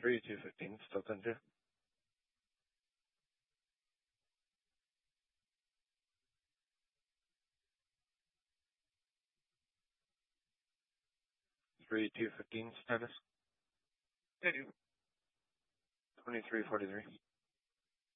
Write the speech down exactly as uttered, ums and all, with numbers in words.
three two fifteen, still ten two. three two fifteen status. Hey, twenty-three forty-three.